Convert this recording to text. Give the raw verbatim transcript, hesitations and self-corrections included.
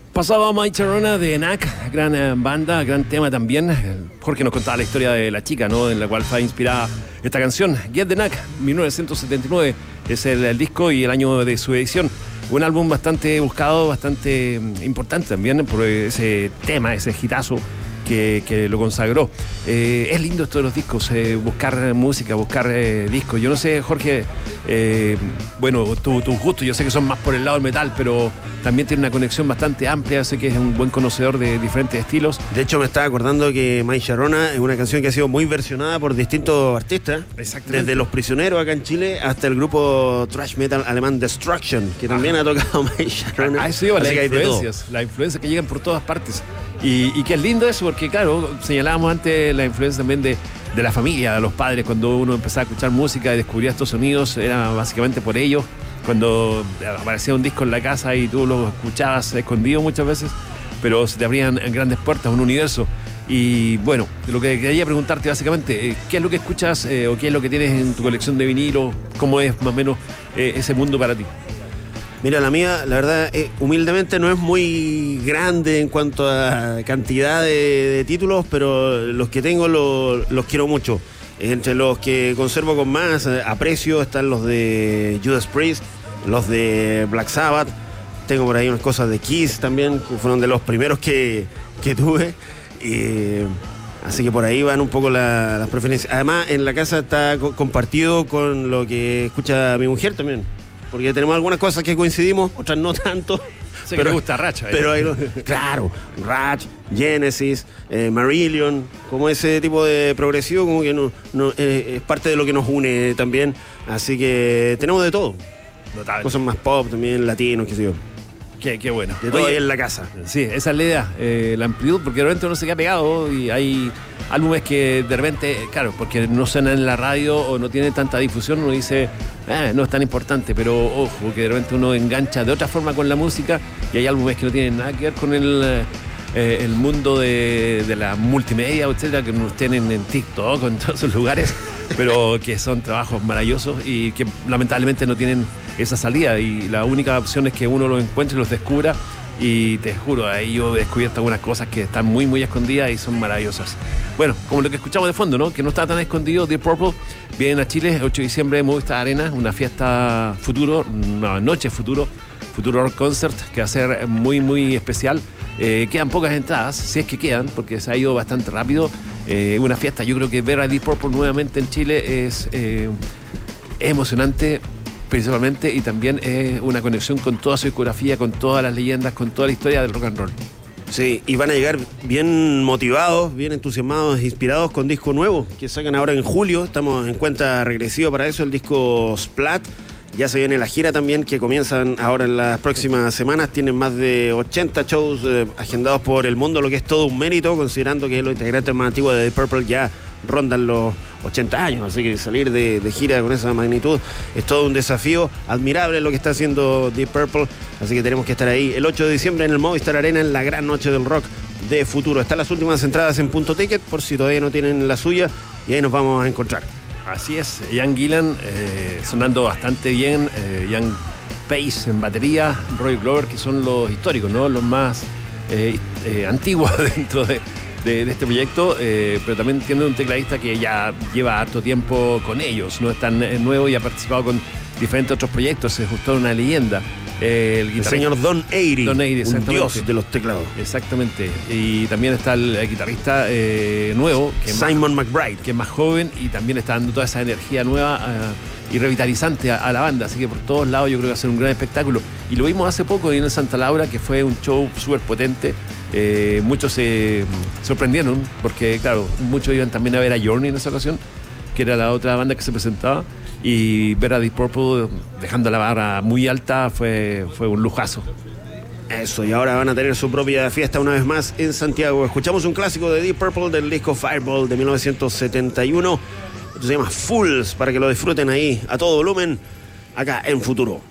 Pasaba My Sharona de N A C, gran eh, banda, gran tema también. Jorge nos contaba la historia de la chica, ¿no? En la cual fue inspirada esta canción. Get the N A C, mil novecientos setenta y nueve, es el, el disco y el año de su edición. Un álbum bastante buscado, bastante mm, importante también por ese tema, ese hitazo que, que lo consagró. Eh, es lindo esto de los discos, eh, buscar música, buscar eh, discos. Yo no sé, Jorge, eh, bueno, tus tu gustos, yo sé que son más por el lado del metal, pero también tiene una conexión bastante amplia, sé que es un buen conocedor de diferentes estilos. De hecho, me estaba acordando que My Sharona es una canción que ha sido muy versionada por distintos artistas, desde Los Prisioneros acá en Chile hasta el grupo thrash metal alemán Destruction, que también Ajá. ha tocado My Sharona. Ah, eso iba, las influencias, las influencias que llegan por todas partes. Y, y que es lindo eso, porque claro, señalábamos antes la influencia también de, de la familia, de los padres, cuando uno empezaba a escuchar música y descubría estos sonidos, era básicamente por ellos. Cuando aparecía un disco en la casa y tú lo escuchabas escondido muchas veces, pero se te abrían grandes puertas, un universo. Y bueno, lo que quería preguntarte básicamente, ¿qué es lo que escuchas eh, o qué es lo que tienes en tu colección de vinilo? ¿Cómo es más o menos eh, ese mundo para ti? Mira, la mía, la verdad, eh, humildemente no es muy grande en cuanto a cantidad de, de títulos, pero los que tengo lo, los quiero mucho. Entre los que conservo con más eh, aprecio están los de Judas Priest, los de Black Sabbath. Tengo por ahí unas cosas de Kiss también, que fueron de los primeros que, que tuve. Eh, así que por ahí van un poco la, las preferencias. Además, en la casa está co- compartido con lo que escucha mi mujer también. Porque tenemos algunas cosas que coincidimos, otras no tanto. Sé pero que me gusta Ratch. ¿eh? Pero hay, claro, Ratch, Genesis, eh, Marillion, como ese tipo de progresivo, como que no, no eh, es parte de lo que nos une también. Así que tenemos de todo. Notable. Cosas más pop también, latinos, qué sé yo. Qué, qué bueno. De todo ahí en la casa. Sí, esa es la idea, eh, la amplitud, porque de repente uno se queda pegado y hay álbumes que de repente, claro, porque no suenan en la radio o no tienen tanta difusión, uno dice, eh, no es tan importante, pero ojo, que de repente uno engancha de otra forma con la música y hay álbumes que no tienen nada que ver con el, eh, el mundo de, de la multimedia, etcétera, que nos tienen en TikTok o en todos esos lugares, pero que son trabajos maravillosos y que lamentablemente no tienen esa salida, y la única opción es que uno los encuentre y los descubra, y te juro, ahí yo he descubierto algunas cosas que están muy muy escondidas y son maravillosas. Bueno, como lo que escuchamos de fondo, ¿no? Que no está tan escondido. Deep Purple vienen a Chile el ocho de diciembre, Movistar Arena, una fiesta futuro, una noche futuro, Futuro Rock Concert, que va a ser muy muy especial. Eh, quedan pocas entradas, si es que quedan, porque se ha ido bastante rápido. Eh, una fiesta, yo creo que ver a Deep Purple nuevamente en Chile es, eh, es emocionante, principalmente, y también es una conexión con toda su discografía, con todas las leyendas, con toda la historia del rock and roll. Sí, y van a llegar bien motivados, bien entusiasmados, inspirados con disco nuevo que sacan ahora en julio. Estamos en cuenta regresiva para eso, el disco Splat. Ya se viene la gira también, que comienzan ahora en las próximas semanas. Tienen más de ochenta shows eh, agendados por el mundo, lo que es todo un mérito, considerando que los integrantes más antiguos de Deep Purple ya rondan los ochenta años, así que salir de, de gira con esa magnitud es todo un desafío. Admirable lo que está haciendo Deep Purple, así que tenemos que estar ahí el ocho de diciembre en el Movistar Arena, en la gran noche del rock de Futuro. Están las últimas entradas en Punto Ticket, por si todavía no tienen la suya, y ahí nos vamos a encontrar. Así es, Ian Gillan eh, sonando bastante bien, eh, Ian Pace en batería, Roy Glover, que son los históricos, ¿no? Los más eh, eh, antiguos dentro de De, de este proyecto, eh, pero también tiene un tecladista que ya lleva harto tiempo con ellos, no es tan eh, nuevo y ha participado con diferentes otros proyectos, es justo una leyenda. Eh, el, el señor Don Airey, Don Airey, un dios de los teclados. Exactamente, y también está el, el guitarrista eh, nuevo, que Simon más, McBride, que es más joven y también está dando toda esa energía nueva uh, y revitalizante a, a la banda, así que por todos lados yo creo que va a ser un gran espectáculo. Y lo vimos hace poco en Santa Laura, que fue un show súper potente. Eh, muchos se sorprendieron porque, claro, muchos iban también a ver a Journey en esa ocasión, que era la otra banda que se presentaba, y ver a Deep Purple dejando la barra muy alta fue, fue un lujazo. Eso, y ahora van a tener su propia fiesta una vez más en Santiago. Escuchamos un clásico de Deep Purple del disco Fireball de mil novecientos setenta y uno. Esto se llama Fools, para que lo disfruten ahí a todo volumen, acá en Futuro.